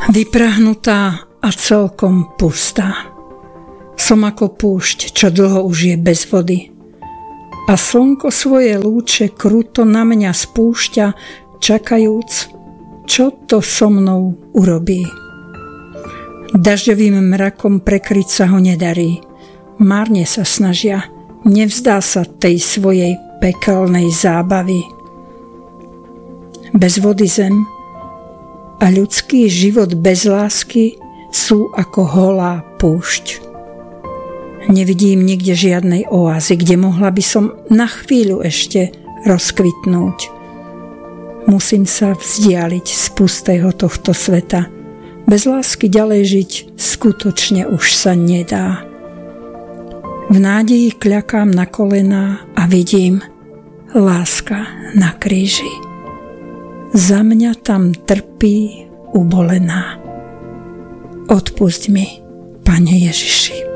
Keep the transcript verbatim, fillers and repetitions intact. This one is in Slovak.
Vyprahnutá a celkom pustá. Som ako púšť, čo dlho už je bez vody. A slnko svoje lúče kruto na mňa spúšťa, čakajúc, čo to so mnou urobí. Dažďovým mrakom prekryť sa ho nedarí. Márne sa snažia, nevzdá sa tej svojej pekelnej zábavy. Bez vody zem a ľudský život bez lásky sú ako holá púšť. Nevidím nikde žiadnej oázy, kde mohla by som na chvíľu ešte rozkvitnúť. Musím sa vzdialiť z pustého tohto sveta. Bez lásky ďalej žiť skutočne už sa nedá. V nádeji kľakám na kolená a vidím láska na kríži. Za mňa tam trpí ubolená. Odpusť mi, Pane Ježiši.